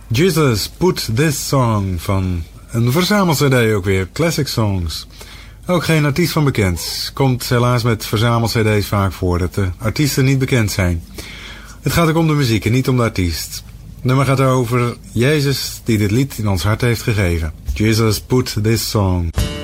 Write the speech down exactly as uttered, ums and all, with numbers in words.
Jesus Put This Song van een verzamel-cd ook weer, Classic Songs. Ook geen artiest van bekend. Komt helaas met verzamel-cd's vaak voor dat de artiesten niet bekend zijn. Het gaat ook om de muziek en niet om de artiest. Het nummer gaat over Jezus die dit lied in ons hart heeft gegeven. Jesus Put This Song.